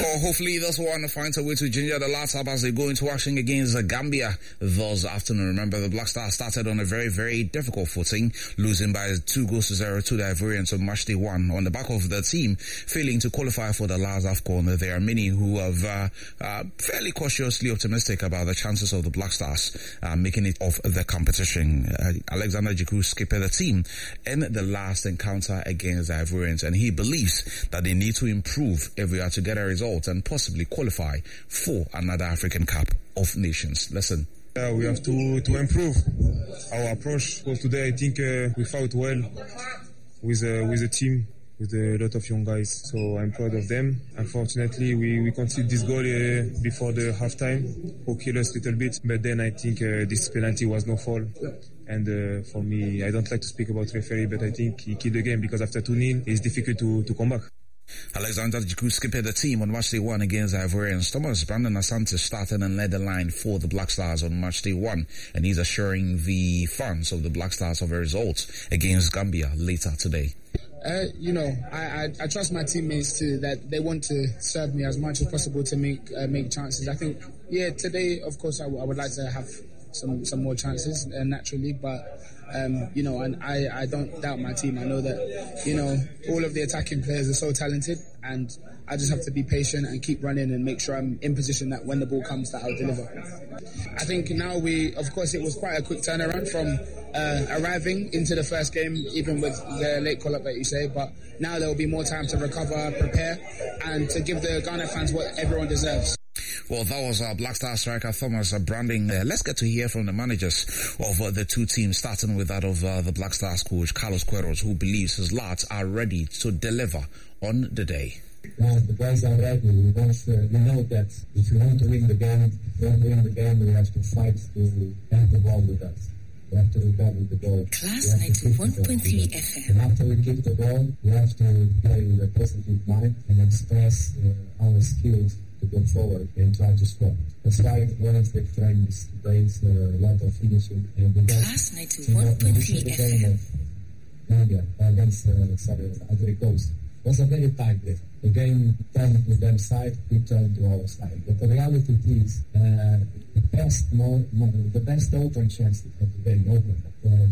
Well, hopefully this one finds a way to ginger the lads up as they go into action against Gambia this afternoon. Remember, the Black Stars started on a very, very difficult footing, losing by 2-0 to the Ivorians on match day 1 on the back of the team failing to qualify for the last AFCON. There are many who are fairly cautiously optimistic about the chances of the Black Stars making it off the competition. Alexander Djiku skipped the team in the last encounter against the Ivorians, and he believes that they need to improve if we are to get a result and possibly qualify for another African Cup of Nations. Listen. We have to improve our approach. For today, I think we fought well with a team, with a lot of young guys. So I'm proud of them. Unfortunately, we conceded this goal before the halftime, who killed us a little bit. But then I think this penalty was no fault. And for me, I don't like to speak about referee, but I think he killed the game because after 2-0, it's difficult to come back. Alexander Djiku skipped the team on match day 1 against the Ivorians. Thomas Brandon Asante started and led the line for the Black Stars on match day 1, and he's assuring the fans of the Black Stars of a result against Gambia later today. I trust my teammates that they want to serve me as much as possible to make chances. I think, today, of course, I would like to have some more chances naturally, but and I don't doubt my team. I know that all of the attacking players are so talented, and I just have to be patient and keep running and make sure I'm in position that when the ball comes that I'll deliver. I think now it was quite a quick turnaround from arriving into the first game, even with the late call-up that you say, but now there will be more time to recover, prepare, and to give the Ghana fans what everyone deserves. Well, that was our Black Star striker Thomas Branding. Let's get to hear from the managers of the two teams, starting with that of the Black Stars coach Carlos Queiroz, who believes his lads are ready to deliver on the day. The guys are ready. We know that if you want to win the game, we have to fight to have the ball with us. We have to recover the ball. Class 91.3 FM. And after we keep the ball, we have to play with a positive mind and express our skills to go forward and try to score. That's why Wednesday trains plays a lot of finishing. Class 91.3 FM. Gambia against Ivory Coast was a very tight game. The game turned to their side, we turned to our side. But the reality is, the best open chance of the game open.